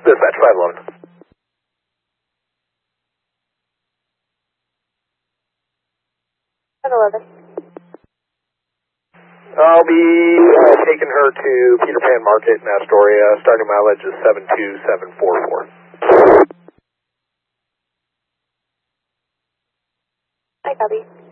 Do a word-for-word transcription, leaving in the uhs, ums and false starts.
Dispatch five eleven. five eleven. I'll be uh, taking her to Peter Pan Market in Astoria. Starting mileage is seven two seven four four. I copy.